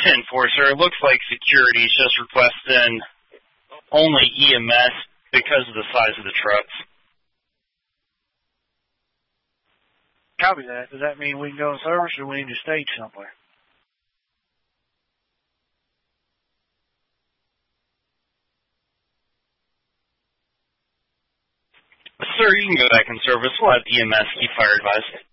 10-4, sir. It looks like security is just requesting only EMS because of the size of the trucks. Copy that. Does that mean we can go to service or we need to stage somewhere? Sir, you can go back in service. We'll have EMS keep fire advised.